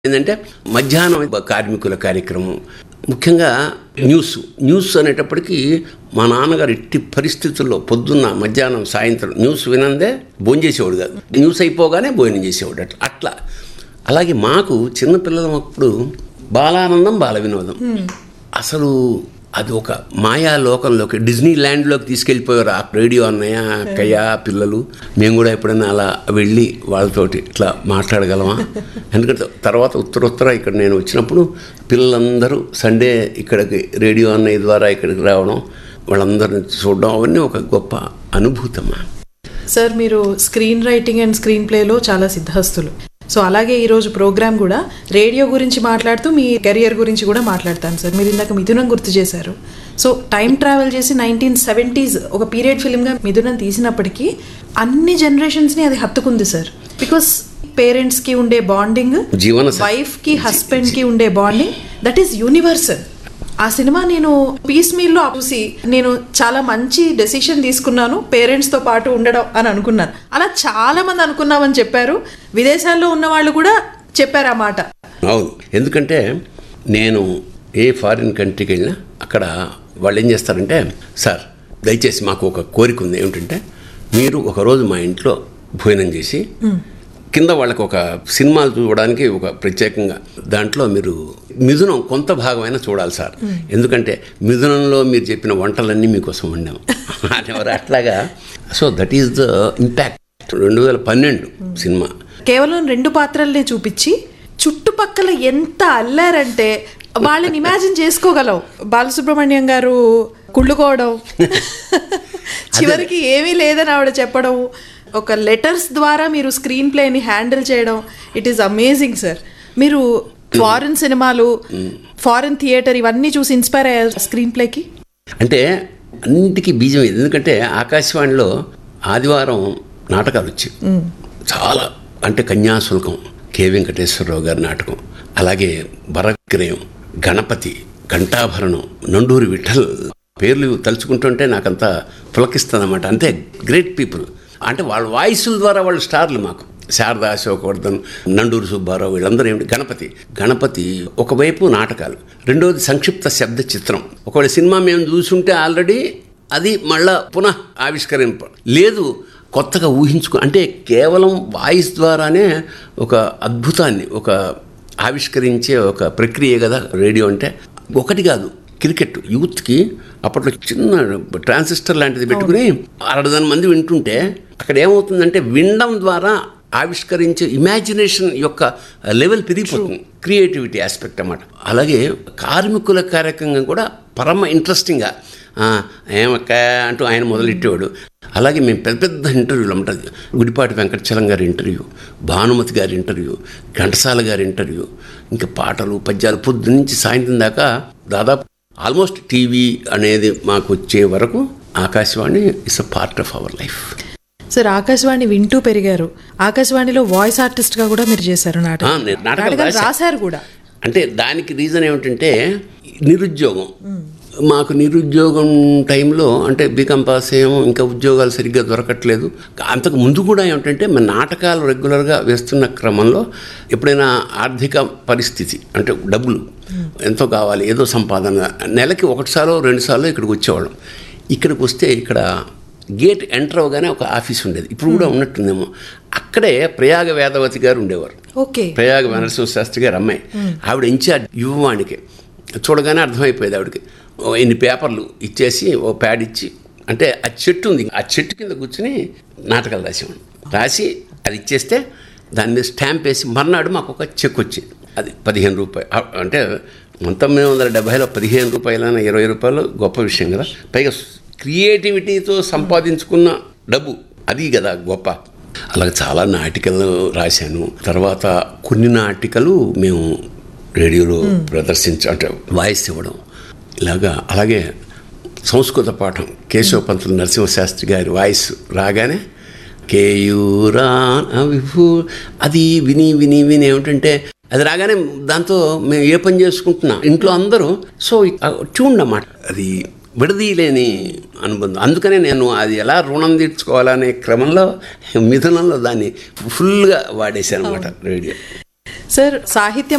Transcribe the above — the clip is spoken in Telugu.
ఏంటంటే మధ్యాహ్నం కార్మికుల కార్యక్రమం, ముఖ్యంగా న్యూస్ అనేటప్పటికీ మా నాన్నగారు ఎట్టి పరిస్థితుల్లో పొద్దున్న మధ్యాహ్నం సాయంత్రం న్యూస్ వినందే భోంచేసేవాడు కాదు, న్యూస్ అయిపోగానే భోజనం చేసేవాడు. అట్లా అలాగే మాకు చిన్నపిల్లలం అప్పుడు బాలానందం బాల వినోదం అసలు అది ఒక మాయా లోకంలోకి, డిజ్నీ ల్యాండ్లోకి తీసుకెళ్ళిపోయారు. ఆ రేడియో అన్నయ్య అక్కయ్య పిల్లలు. మేము కూడా ఎప్పుడైనా అలా వెళ్ళి వాళ్ళతోటి ఇట్లా మాట్లాడగలమా? ఎందుకంటే తర్వాత ఉత్తర ఇక్కడ నేను వచ్చినప్పుడు పిల్లలందరూ సండే ఇక్కడికి రేడియో అన్నయ్య ద్వారా ఇక్కడికి రావడం, వాళ్ళందరిని చూడడం అవన్నీ ఒక గొప్ప అనుభూతమ్మా. సార్, మీరు స్క్రీన్ రైటింగ్ అండ్ స్క్రీన్ ప్లేలో చాలా సిద్ధహస్తులు. సో అలాగే ఈరోజు ప్రోగ్రామ్ కూడా రేడియో గురించి మాట్లాడుతూ మీ కెరియర్ గురించి కూడా మాట్లాడతాను సార్. మీరు ఇందాక మిథునం గుర్తు చేశారు. సో టైం ట్రావెల్ చేసి 1970s ఒక పీరియడ్ ఫిల్మ్గా మిథునం తీసినప్పటికీ అన్ని జనరేషన్స్ని అది హత్తుకుంది సార్. బికాస్ పేరెంట్స్కి ఉండే బాండింగ్, వైఫ్కి హస్బెండ్కి ఉండే బాండింగ్, దట్ ఈస్ యూనివర్సల్. ఆ సినిమా నేను పీస్ మీల్లో చూసి నేను చాలా మంచి డెసిషన్ తీసుకున్నాను పేరెంట్స్తో పాటు ఉండడం అని అనుకున్నాను. అలా చాలా మంది అనుకున్నామని చెప్పారు. విదేశాల్లో ఉన్న వాళ్ళు కూడా చెప్పారు ఆ మాట. అవును, ఎందుకంటే నేను ఏ ఫారిన్ కంట్రీకి వెళ్ళినా అక్కడ వాళ్ళు ఏం చేస్తారంటే, సార్ దయచేసి మాకు ఒక కోరిక ఉంది, ఏమిటంటే మీరు ఒకరోజు మా ఇంట్లో భోజనం చేసి కింద వాళ్ళకి ఒక సినిమాలు చూడడానికి ఒక ప్రత్యేకంగా దాంట్లో మీరు మిథునం కొంత భాగమైనా చూడాలి సార్, ఎందుకంటే మిథునంలో మీరు చెప్పిన వంటలన్నీ మీకోసం వండాము అనేవారు. అట్లాగా so that is the impact. 2012 cinema కేవలం 2 పాత్రల్ని చూపించి చుట్టుపక్కల ఎంత అల్లారంటే వాళ్ళని ఇమాజిన్ చేసుకోగలం. బాలసుబ్రహ్మణ్యం గారు కుళ్ళుకోవడం, చివరికి ఏమీ లేదని ఆవిడ చెప్పడం, ఒక లెటర్స్ ద్వారా మీరు స్క్రీన్ ప్లేని హ్యాండిల్ చేయడం, ఇట్ ఈస్ అమేజింగ్ సార్. మీరు ఫారిన్ సినిమాలు, ఫారిన్ థియేటర్ ఇవన్నీ చూసి ఇన్స్పైర్ అయ్యారు స్క్రీన్ ప్లేకి? అంటే అన్నిటికీ బీజం ఇది. ఎందుకంటే ఆకాశవాణిలో ఆదివారం నాటకాలు వచ్చాయి చాలా, అంటే కన్యాశుల్కం కె వెంకటేశ్వరరావు గారి నాటకం, అలాగే భరగ్రయం, గణపతి, ఘంటాభరణం, నండూరి విఠల్, పేర్లు తలుచుకుంటుంటే నాకంతా పులకిస్తుంది అన్నమాట. అంతే గ్రేట్ పీపుల్. అంటే వాళ్ళ వాయిస్ల ద్వారా వాళ్ళు స్టార్లు మాకు. శారదా అశోకవర్ధన్, నండూరు సుబ్బారావు, వీళ్ళందరూ ఏమిటి, గణపతి ఒకవైపు నాటకాలు, రెండోది సంక్షిప్త శబ్ద చిత్రం. ఒకవేళ సినిమా మేము చూసుంటే ఆల్రెడీ అది మళ్ళా పునః ఆవిష్కరింప లేదు, కొత్తగా ఊహించుకో, అంటే కేవలం వాయిస్ ద్వారానే ఒక అద్భుతాన్ని ఒక ఆవిష్కరించే ఒక ప్రక్రియ కదా రేడియో అంటే. ఒకటి కాదు, క్రికెట్ యూత్కి అప్పట్లో చిన్న ట్రాన్సిస్టర్ లాంటిది పెట్టుకుని 60,000 మంది వింటుంటే అక్కడ ఏమవుతుందంటే వినడం ద్వారా ఆవిష్కరించే ఇమాజినేషన్ యొక్క లెవెల్ పెరిగిపోతుంది, క్రియేటివిటీ ఆస్పెక్ట్ అన్నమాట. అలాగే కార్మికుల కార్యక్రమం కూడా పరమ ఇంట్రెస్టింగ్గా ఏమక్క అంటూ ఆయన మొదలెట్టేవాడు. అలాగే మేము పెద్ద పెద్ద ఇంటర్వ్యూలు అన్నమాట. గుడిపాటి వెంకటచలం గారి ఇంటర్వ్యూ, భానుమతి గారి ఇంటర్వ్యూ, ఘంటసాల గారి ఇంటర్వ్యూ, ఇంకా పాటలు పద్యాలు పొద్దు నుంచి సాయంత్రం దాకా దాదాపు ఆల్మోస్ట్ టీవీ అనేది మాకు వచ్చే వరకు Akashvani is a part of our life. Sir, Akashvani వింటూ పెరిగారు. ఆకాశవాణిలో వాయిస్ ఆర్టిస్ట్గా కూడా మీరు చేశారు, నాటకాలు రాశారు కూడా. అంటే దానికి రీజన్ ఏమిటంటే నిరుద్యోగం. మాకు నిరుద్యోగం టైంలో అంటే బీకాం పాస్ అయ్యాము, ఇంకా ఉద్యోగాలు సరిగ్గా దొరకట్లేదు. అంతకు ముందు కూడా ఏమిటంటే మన నాటకాలు రెగ్యులర్గా వేస్తున్న క్రమంలో ఎప్పుడైనా ఆర్థిక పరిస్థితి అంటే డబ్బులు ఎంతో కావాలి, ఏదో సంపాదన, నెలకి 1 సార్లు 2 సార్లు ఇక్కడికి వచ్చేవాళ్ళం. ఇక్కడికి వస్తే ఇక్కడ గేట్ ఎంటర్ అవగానే ఒక ఆఫీస్ ఉండేది, ఇప్పుడు కూడా ఉన్నట్టుందేమో. అక్కడే ప్రయాగ వేదవతి గారు ఉండేవారు. ప్రయాగ నరసింహ శాస్త్రి గారు అమ్మాయి, ఆవిడ ఇన్ఛార్జ్ యువవాణికి. చూడగానే అర్థమైపోయేది ఆవిడకి. ఇన్ని పేపర్లు ఇచ్చేసి ఓ ప్యాడ్ ఇచ్చి, అంటే ఆ చెట్టు ఉంది, ఆ చెట్టు కింద కూర్చుని నాటకాలు రాసేవాడు. రాసి అది ఇచ్చేస్తే దాని మీద స్టాంప్ వేసి మర్నాడు మాకు ఒక చెక్ వచ్చేది. అది 15 రూపాయలు. అంటే 1970లో 15 రూపాయలైనా 20 రూపాయలు గొప్ప విషయం కదా. పైగా క్రియేటివిటీతో సంపాదించుకున్న డబ్బు, అది కదా గొప్ప. అలాగే చాలా నాటికలు రాశాను. తర్వాత కొన్ని నాటికలు మేము రేడియోలో అంటే వాయిస్ ఇవ్వడం ఇలాగా. అలాగే సంస్కృత పాఠం కేశవపంతులు నరసింహశాస్త్రి గారి వాయిస్ రాగానే కేయూరా విభూ, అది విని విని విని ఏమిటంటే అది రాగానే దాంతో మేము ఏ పని చేసుకుంటున్నా ఇంట్లో అందరూ సో ట్యూన్ అన్నమాట. అది విడదీయలేని అనుబంధం. అందుకనే నేను అది ఎలా రుణం తీర్చుకోవాలనే క్రమంలో మిథునంలో దాన్ని ఫుల్గా వాడేశాను అనమాట రేడియో. సార్, సాహిత్యం